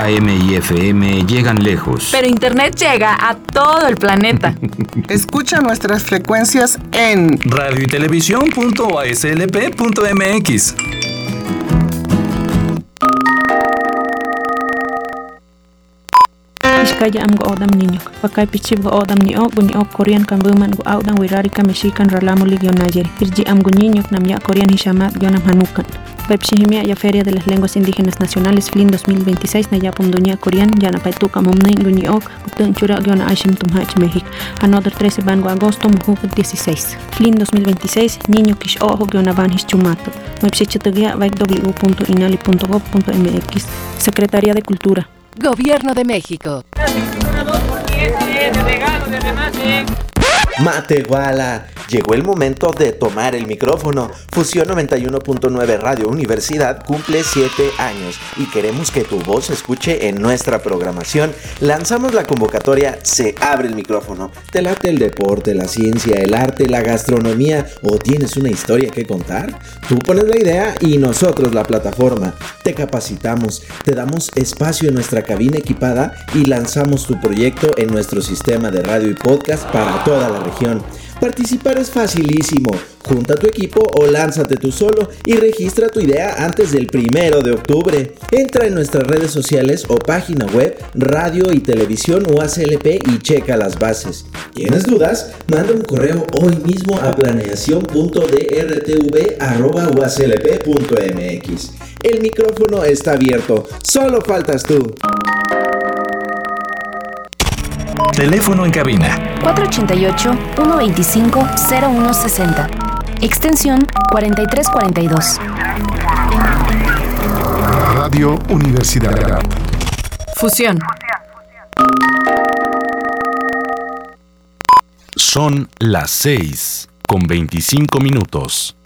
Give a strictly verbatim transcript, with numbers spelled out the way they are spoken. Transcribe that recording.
A M y F M llegan lejos. Pero Internet llega a todo el planeta. Escucha nuestras frecuencias en radio y televisión punto a s l p punto m x. Iskaya am go odam niño. Pakai pichib go odam ni ok ni ok Korean kan buman go audan wirari ka mexican ralamo ligyon ayer. Irji am go niño nam ya Korean hishamat gionam hanukan. Pepshihimia ya Feria de las Lenguas Indígenas Nacionales F L I N dos mil veintiséis na yapum dunia Korean ya na paituka momnain guni ok utun chura giona Ashim tumhach México. Another trece bango agosto mujuk dieciséis. F L I N dos mil veintiséis niño kish ojo giona van his chumato. Website vaik w punto inali punto gov punto m x. Secretaría de Cultura. Gobierno de México. Matehuala, llegó el momento de tomar el micrófono. Fusión noventa y uno punto nueve Radio Universidad cumple siete años y queremos que tu voz se escuche en nuestra programación. Lanzamos la convocatoria Se abre el micrófono. ¿Te late el deporte, la ciencia, el arte, la gastronomía o tienes una historia que contar? Tú pones la idea y nosotros la plataforma. Te capacitamos, te damos espacio en nuestra cabina equipada y lanzamos tu proyecto en nuestro sistema de radio y podcast para toda la región. Participar es facilísimo. Junta tu equipo o lánzate tú solo y registra tu idea antes del primero de octubre. Entra en nuestras redes sociales o página web Radio y Televisión U A C L P y checa las bases. ¿Tienes dudas? Manda un correo hoy mismo a planeación punto d r t v arroba u a c l p punto m x. El micrófono está abierto. Solo faltas tú. Teléfono en cabina cuatro ocho ocho, uno dos cinco, cero uno seis cero. Extensión cuarenta y tres cuarenta y dos. Radio Universidad. Fusión. Son las seis con veinticinco minutos.